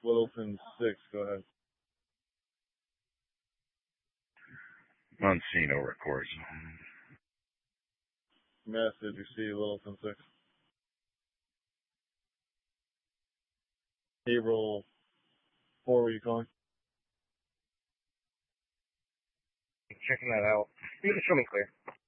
Littleton 6, go ahead. Monsino records. Message received, Littleton 6. April 4, were you calling? Checking that out. You can show me clear.